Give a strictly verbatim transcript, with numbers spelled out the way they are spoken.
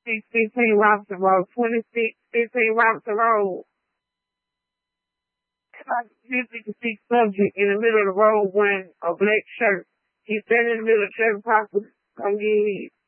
twenty-six fifteen Robinson Road, twenty-six fifteen Robinson Road. Like fifty to six subject in the middle of the road wearing a black shirt. He's standing in the middle of the traffic pocket. Come get hit.